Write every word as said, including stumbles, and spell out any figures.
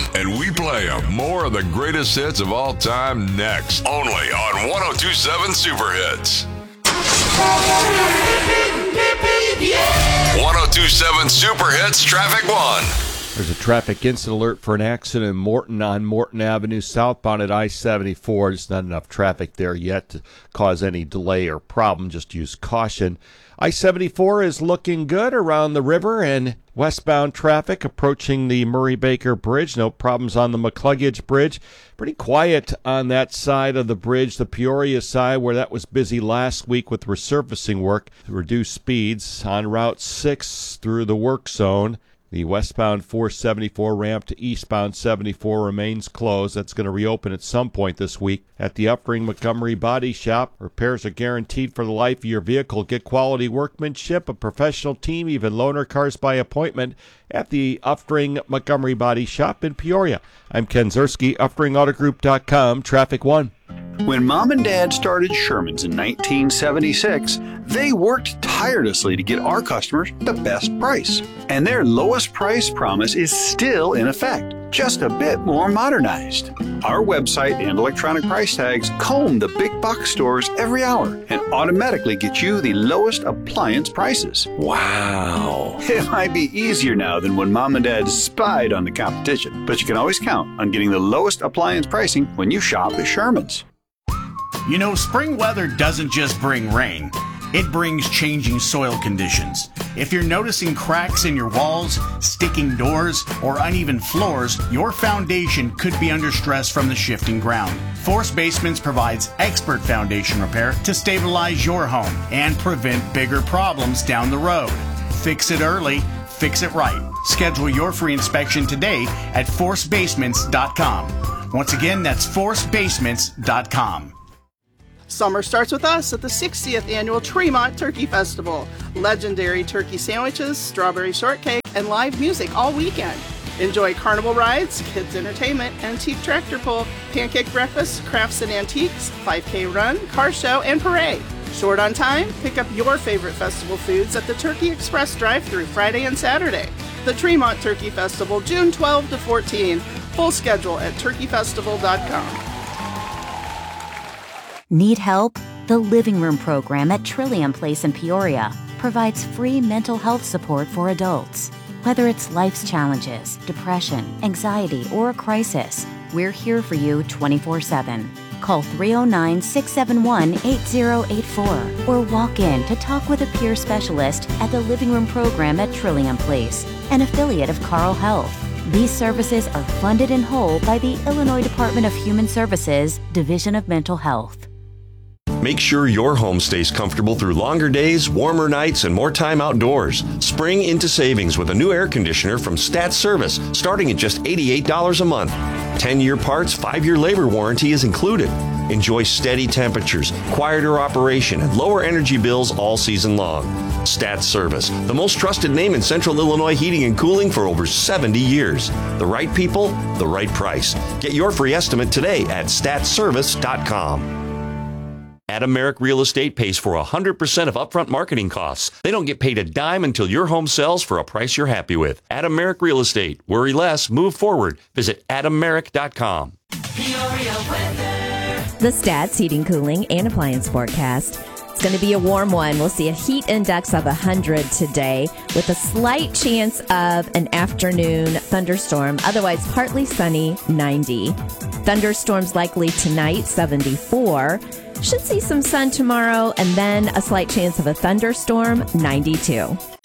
and we play 'em. More of the greatest hits of all time next. Only on one oh two point seven Super Hits. one oh two point seven Super Hits Traffic One. There's a traffic incident alert for an accident in Morton on Morton Avenue, southbound at I seventy-four. There's not enough traffic there yet to cause any delay or problem. Just use caution. I seventy-four is looking good around the river and westbound traffic approaching the Murray-Baker Bridge. No problems on the McCluggage Bridge. Pretty quiet on that side of the bridge, the Peoria side, where that was busy last week with resurfacing work to reduce speeds on Route six through the work zone. The westbound four seventy-four ramp to eastbound seventy-four remains closed. That's going to reopen at some point this week. At the Uppring Montgomery Body Shop, repairs are guaranteed for the life of your vehicle. Get quality workmanship, a professional team, even loaner cars by appointment at the Uppring Montgomery Body Shop in Peoria. I'm Ken Zerski, uppring auto group dot com, Traffic One. When Mom and Dad started Sherman's in nineteen seventy-six, they worked tirelessly to get our customers the best price. And their lowest price promise is still in effect, just a bit more modernized. Our website and electronic price tags comb the big box stores every hour and automatically get you the lowest appliance prices. Wow! It might be easier now than when Mom and Dad spied on the competition, but you can always count on getting the lowest appliance pricing when you shop at Sherman's. You know, spring weather doesn't just bring rain. It brings changing soil conditions. If you're noticing cracks in your walls, sticking doors, or uneven floors, your foundation could be under stress from the shifting ground. Force Basements provides expert foundation repair to stabilize your home and prevent bigger problems down the road. Fix it early, fix it right. Schedule your free inspection today at force basements dot com. Once again, that's force basements dot com. Summer starts with us at the sixtieth Annual Tremont Turkey Festival. Legendary turkey sandwiches, strawberry shortcake, and live music all weekend. Enjoy carnival rides, kids entertainment, antique tractor pull, pancake breakfast, crafts and antiques, five K run, car show, and parade. Short on time? Pick up your favorite festival foods at the Turkey Express drive-thru Friday and Saturday. The Tremont Turkey Festival, June twelfth to fourteenth. Full schedule at turkey festival dot com. Need help? The Living Room program at Trillium Place in Peoria provides free mental health support for adults. Whether it's life's challenges, depression, anxiety, or a crisis, we're here for you twenty-four seven. Call three oh nine, six seven one, eight oh eight four or walk in to talk with a peer specialist at the Living Room program at Trillium Place, an affiliate of Carle Health. These services are funded in whole by the Illinois Department of Human Services, Division of Mental Health. Make sure your home stays comfortable through longer days, warmer nights, and more time outdoors. Spring into savings with a new air conditioner from Stat Service, starting at just eighty-eight dollars a month. ten-year parts, five-year labor warranty is included. Enjoy steady temperatures, quieter operation, and lower energy bills all season long. Stat Service, the most trusted name in Central Illinois heating and cooling for over seventy years. The right people, the right price. Get your free estimate today at stat service dot com. Adam Merrick Real Estate pays for one hundred percent of upfront marketing costs. They don't get paid a dime until your home sells for a price you're happy with. Adam Merrick Real Estate. Worry less, move forward. Visit adam merrick dot com. The Stats Heating, Cooling, and Appliance forecast. It's going to be a warm one. We'll see a heat index of one hundred today with a slight chance of an afternoon thunderstorm. Otherwise, partly sunny, ninety. Thunderstorms likely tonight, seventy-four. Should see some sun tomorrow and then a slight chance of a thunderstorm, ninety-two.